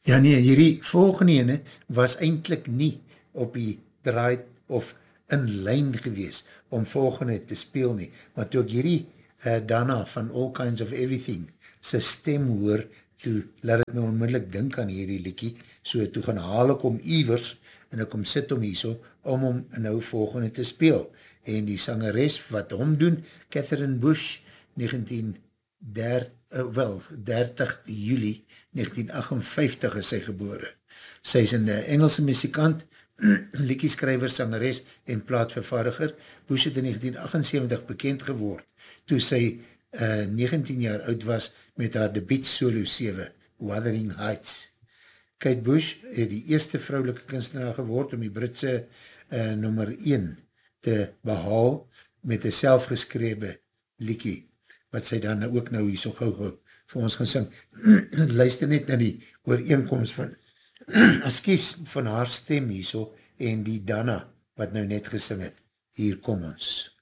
Ja nee, hierdie volgende ene was eintlik nie op die draai of in lyn gewees om volgende te speel nie, maar toe ek hierdie daarna van All Kinds of Everything sy stem hoor, toe laat het my onmiddellik dink aan hierdie liekie, so toe gaan haal ek om iewers en ek kom sit om hierso om nou volgende te speel. En die sangeres wat hom doen, Catherine Bush, 30 Juli 1958 is sy gebore. Sy is een Engelse muzikant, liedjeskrywer, sangeres en plaatvervaardiger. Bush het in 1978 bekend geword, toe sy 19 jaar oud was met haar debuut solo 7, Wuthering Heights. Kate Bush het die eerste vrouwelike kunstenaar geword om die Britse nummer 1 te behaal met een selfgeskrewe liedjie, wat sy dan ook nou hier so gauw vir ons gaan sing. Luister net na die ooreenkomst van van haar stem hier so en die Dana wat nou net gesing het. Hier kom ons.